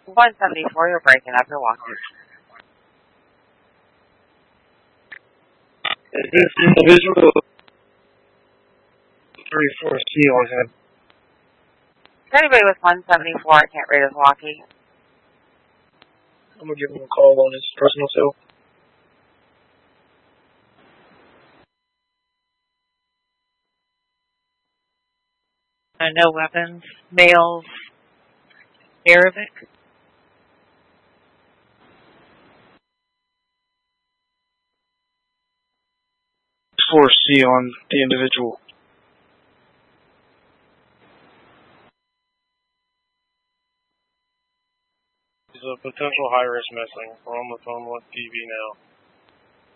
174, you're breaking up. You're walking. Is this individual 34C on him? Is anybody with 174? I can't read his walkie. I'm going to give him a call on his personal cell. No weapons. Males. Arabic. 4C on the individual. He's a potential high-risk missing. We're on the phone with DV now.